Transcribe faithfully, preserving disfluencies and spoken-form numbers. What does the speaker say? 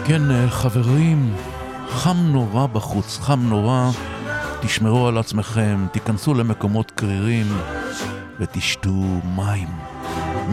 כן, חברים, חם נורא בחוץ, חם נורא. תשמרו על עצמכם, תיכנסו למקומות קרירים ותשתו מים.